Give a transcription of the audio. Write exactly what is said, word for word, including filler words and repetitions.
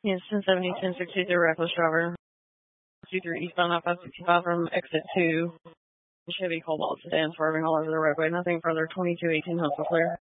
Yes, ten seventy, ten sixty-three, reckless driver. two three eastbound I five sixty-five from exit two. Chevy Cobalt sedan swerving all over the roadway. Nothing further. twenty-two eighteen Huntsville clear.